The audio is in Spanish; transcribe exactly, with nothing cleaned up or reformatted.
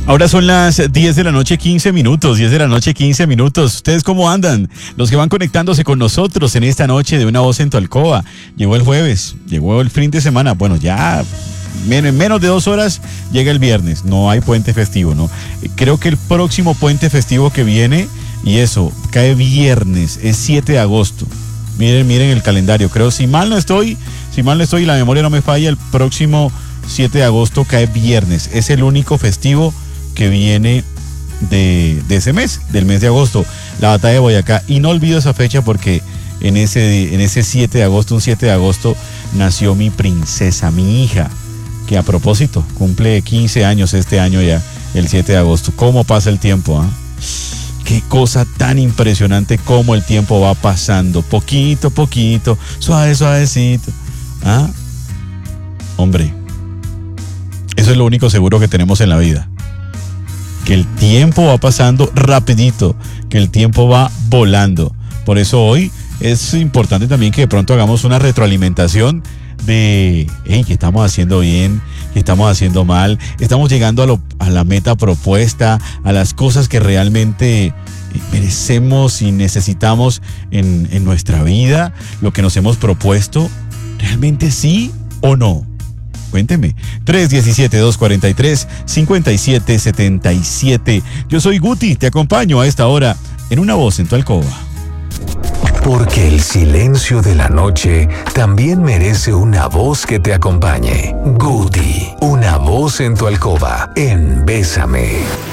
Ahora son las diez de la noche, quince minutos, diez de la noche, quince minutos. ¿Ustedes cómo andan? Los que van conectándose con nosotros en esta noche de Una Voz en tu Alcoba. Llegó el jueves, llegó el fin de semana. Bueno, ya en menos de dos horas llega el viernes. No hay puente festivo, ¿no? Creo que el próximo puente festivo que viene, y eso, cae viernes, es siete de agosto. Miren, miren el calendario. Creo, si mal no estoy, si mal no estoy, la memoria no me falla, el próximo siete de agosto cae viernes. Es el único festivo que viene de, de ese mes, del mes de agosto, la batalla de Boyacá. Y no olvido esa fecha porque en ese, en ese siete de agosto, un siete de agosto, nació mi princesa, mi hija, que a propósito, cumple quince años este año ya, el siete de agosto. ¿Cómo pasa el tiempo? ¿Eh? Qué cosa tan impresionante cómo el tiempo va pasando, poquito, poquito, suave, suavecito. ¿Ah? Hombre, eso es lo único seguro que tenemos en la vida. Que el tiempo va pasando rapidito, que el tiempo va volando. Por eso hoy es importante también que de pronto hagamos una retroalimentación de, hey, ¿qué estamos haciendo bien? ¿Qué estamos haciendo mal? ¿Estamos llegando a, lo, a la meta propuesta? ¿A las cosas que realmente merecemos y necesitamos en, en nuestra vida? ¿Lo que nos hemos propuesto? ¿Realmente sí o no? Cuénteme. tres uno siete, dos cuatro tres, cinco siete siete siete. Yo soy Guti, te acompaño a esta hora en Una Voz en tu Alcoba. Porque el silencio de la noche también merece una voz que te acompañe. Guti, Una Voz en tu Alcoba, en Bésame.